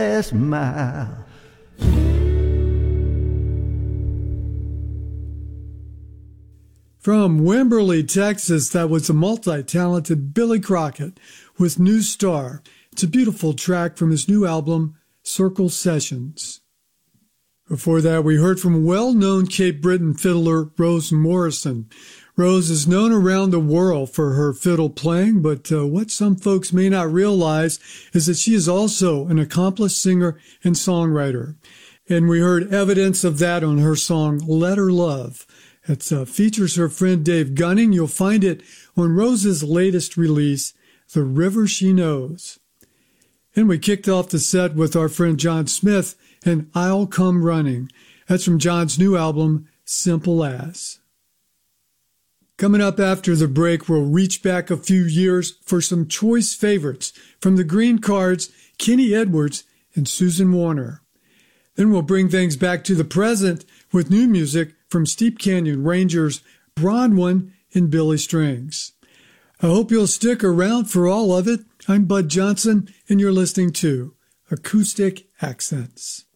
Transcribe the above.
Mile. From Wimberley, Texas, that was the multi-talented Billy Crockett with New Star. It's a beautiful track from his new album, Circle Sessions. Before that, we heard from well-known Cape Breton fiddler Rose Morrison. Rose is known around the world for her fiddle playing, but what some folks may not realize is that she is also an accomplished singer and songwriter. And we heard evidence of that on her song, Let Her Love. It features her friend Dave Gunning. You'll find it on Rose's latest release, The River She Knows. And we kicked off the set with our friend John Smith and I'll Come Running. That's from John's new album, Simple As. Coming up after the break, we'll reach back a few years for some choice favorites from the Green Cards, Kenny Edwards, and Susan Warner. Then we'll bring things back to the present with new music from Steep Canyon Rangers, Bronwyn, and Billy Strings. I hope you'll stick around for all of it. I'm Bud Johnson, and you're listening to Acoustic Accents.